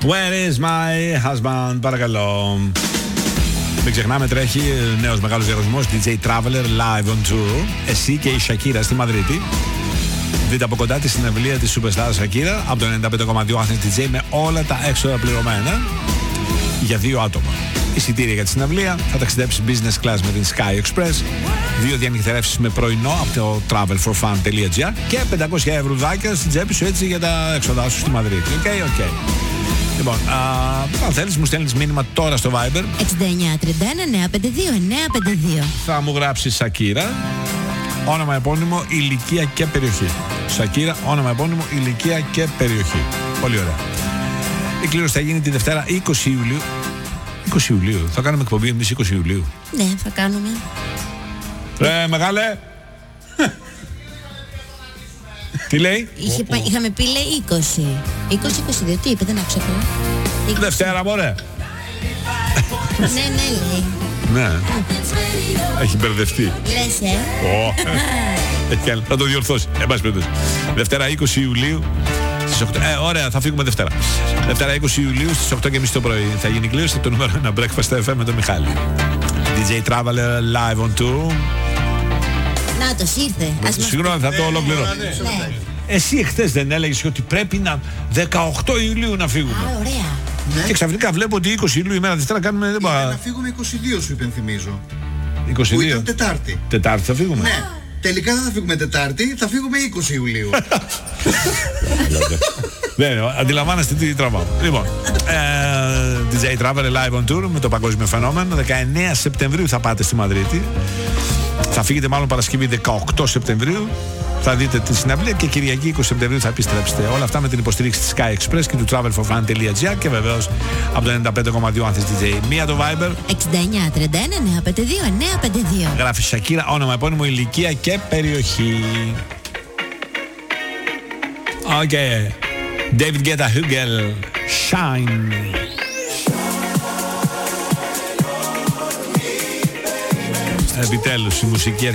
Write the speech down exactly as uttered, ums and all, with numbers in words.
Where is my husband? Παρακαλώ. Μην ξεχνάμε, τρέχει νέος μεγάλος διαγωνισμός ντι τζέι Traveler Live on Tour. Εσύ και η Shakira στη Μαδρίτη. Δείτε από κοντά τη συναυλία της Superstar Shakira από το ενενήντα πέντε κόμμα δύο Athens ντι τζέι με όλα τα έξοδα πληρωμένα για δύο άτομα. Εισιτήρια για τη συναυλία, θα ταξιδέψει business class με την Sky Express, δύο διανυκτερεύσεις με πρωινό από το travel for fun τελεία τζι άρ και πεντακόσια ευρουδάκια στην τσέπη σου έτσι για τα έξοδά σου στη Μαδρίτη. Οκ, okay, οκ. Okay. Λοιπόν, α, αν θέλεις μου στέλνεις μήνυμα τώρα στο Viber εξήντα εννιά τριάντα ένα εννιακόσια πενήντα δύο εννιακόσια πενήντα δύο. Θα μου γράψεις Shakira, όνομα, επώνυμο, ηλικία και περιοχή. Shakira, όνομα, επώνυμο, ηλικία και περιοχή. Πολύ ωραία. Η κλήρωση θα γίνει τη Δευτέρα είκοσι Ιουλίου. είκοσι Ιουλίου. Θα κάνουμε εκπομπή εμείς είκοσι Ιουλίου. Ναι, θα κάνουμε. Ρε, μεγάλε. Τι λέει? Είχε, oh, oh. Είχαμε πει λέει είκοσι. είκοσι είκοσι δύο. Τι είπε, δεν άκουσα το. Δευτέρα, μωρέ. Ναι, ναι, λέει. Ναι. Έχει μπερδευτεί. Λες, ε. Oh. Θα το διορθώσει. Εν πάση περιπτώσει. Δευτέρα είκοσι Ιουλίου. Στις οκτώ. Ε, ωραία, θα φύγουμε Δευτέρα. Δευτέρα είκοσι Ιουλίου στις οκτώ και μισή το πρωί. Θα γίνει κλήρωση το νούμερο ένα Breakfast εφ εμ με τον Μιχάλη. ντι τζέι Traveler Live on Tour. Νάτος, ήρθε. Συγγνώμη, θα το ολοκληρώσω. Ναι. Εσύ εχθές δεν έλεγες ότι πρέπει να δεκαοκτώ Ιουλίου να φύγουμε? Α, ωραία. Ναι. Και ξαφνικά βλέπω ότι είκοσι Ιουλίου ημέρα Δευτέρα κάνουμε. Δεν πα... Να φύγουμε είκοσι δύο, σου υπενθυμίζω. είκοσι δύο. Που ήταν Τετάρτη. Τετάρτη θα φύγουμε. Ναι. Τελικά δεν θα φύγουμε Τετάρτη, θα φύγουμε είκοσι Ιουλίου. Δεν είναι, αντιλαμβάνεστε τι τραβάω. Λοιπόν, ε, ντι τζέι Traveler Live on Tour με το παγκόσμιο φαινόμενο. δεκαεννέα Σεπτεμβρίου θα πάτε στη Μαδρίτη. Θα φύγετε μάλλον Παρασκευή δεκαοκτώ Σεπτεμβρίου. Θα δείτε τη συναυλία και Κυριακή είκοσι Σεπτεμβρίου θα επιστρέψετε. Όλα αυτά με την υποστήριξη της Sky Express και του travel for fun τελεία τζι άρ και βεβαίως από το ενενήντα πέντε κόμμα δύο Athens ντι τζέι. Μία το Viber εξήντα εννιά τριάντα ένα εννιακόσια πενήντα δύο εννιακόσια πενήντα δύο. Γράφει Shakira, όνομα, επώνυμο, ηλικία και περιοχή. Οκ. Okay. David Guetta, Hugel, Shine. Επιτέλους η μουσική